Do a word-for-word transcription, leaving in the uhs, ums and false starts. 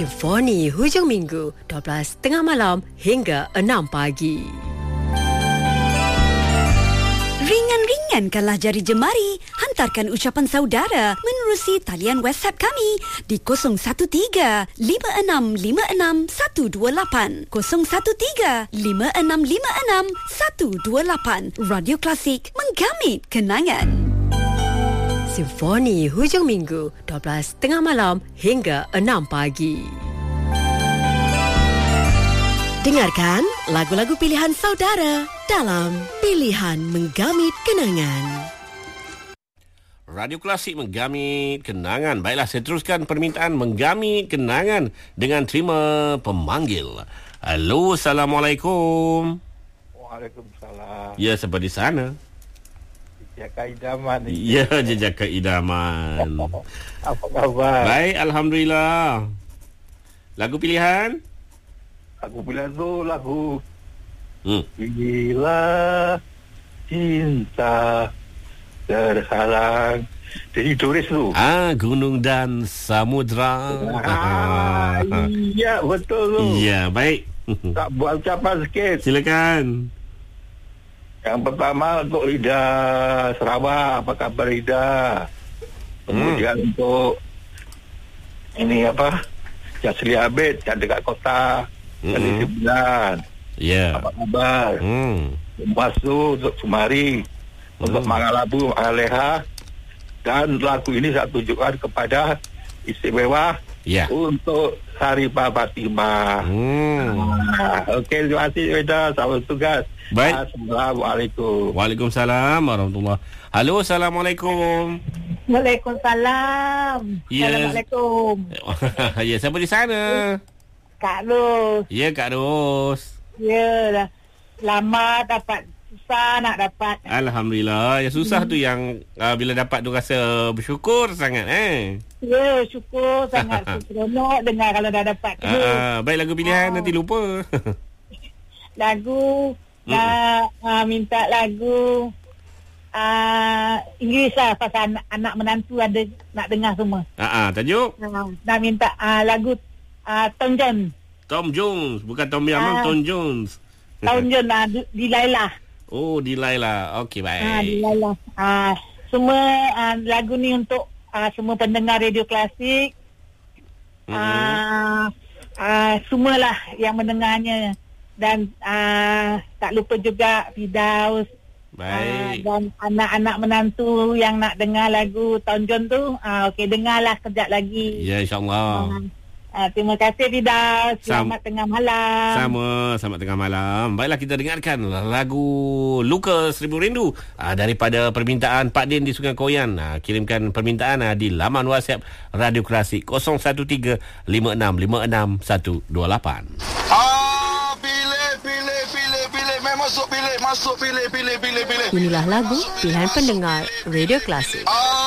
Simfoni hujung minggu dua belas tengah malam hingga enam pagi. Ringan-ringankanlah jari jemari. Hantarkan ucapan saudara menerusi talian WhatsApp kami di kosong satu tiga lima enam lima enam satu dua lapan kosong satu tiga lima enam lima enam satu dua lapan. Radio Klasik, menggamit kenangan. Simfoni hujung minggu dua belas tengah malam hingga enam pagi. Dengarkan lagu-lagu pilihan saudara dalam Pilihan Menggamit Kenangan. Radio Klasik menggamit kenangan. Baiklah, saya teruskan permintaan menggamit kenangan dengan terima pemanggil. Halo, Assalamualaikum. Waalaikumsalam. Ya, siapa di sana? Jaka Idaman. Ya, Jaka Idaman. Apa khabar? Baik, Alhamdulillah. Lagu pilihan? Lagu pilihan tu lagu Hmm. Bila Cinta Terhalang. Jadi tulis tu. Ah, Gunung dan Samudra. Ah, iya, betul tu. Ya, baik. Tak buat ucapan sikit. Silakan. Yang pertama untuk Ida Sarawak. Apa khabar Ida? Kemudian hmm. untuk ini apa? Jasri Abid yang dekat kota Kali Hmm. Sembilan. Ya. Apa kabar? Hmm. Masuk untuk Sumari, hmm. untuk Mangalabu, Mangaleha. Dan lagu ini saya tunjukkan kepada istimewa Ya. untuk Saripah Fatimah. Hmm. Ah, Okey, terima kasih Ida. Selamat tugas. Baik. Assalamualaikum. Waalaikumsalam warahmatullahi. Halo, Assalamualaikum. Waalaikumsalam. Ya. Assalamualaikum. Ya, siapa di sana? Kak Ros. Ya, Kak Ros. Ya, dah lama dapat, susah nak dapat. Alhamdulillah. Yang susah hmm. tu yang uh, bila dapat tu rasa bersyukur sangat eh. Ya, syukur sangat. Seronok dengar kalau dah dapat. Uh, uh, baik, lagu pilihan oh. nanti lupa. Lagu nak uh, minta lagu uh, Inggeris lah, pasal anak, anak menantu ada nak dengar semua. Ah, uh, uh, tajuk? Uh, nak minta uh, lagu uh, Tom Jones. Tom Jones, bukan Tom Yaman, uh, Tom Jones. Tom Jones lah, di Laila. Oh, di Laila. Okey, baik. Ah, di Laila. Ah, semua uh, lagu ni untuk uh, semua pendengar Radio Klasik. Ah, mm-hmm. uh, semualah yang mendengarnya. Dan uh, tak lupa juga Fidaus. Baik. Uh, dan anak-anak menantu yang nak dengar lagu Tom Jones tu, uh, okey, dengarlah kejap lagi. Ya, insyaAllah. Uh, Uh, terima kasih Fidaus. Selamat Sam- tengah malam. Sama, selamat tengah malam. Baiklah, kita dengarkan lagu Luka Seribu Rindu uh, daripada permintaan Pak Din di Sungai Koyan. Uh, kirimkan permintaan uh, di laman WhatsApp Radio Klasik kosong satu tiga lima enam lima enam satu dua lapan. Ah, pilih, pilih, pilih, pilih. Memang masuk pilih, masuk pilih, pilih, pilih, pilih. Inilah lagu pilihan pendengar Radio Klasik. Ah.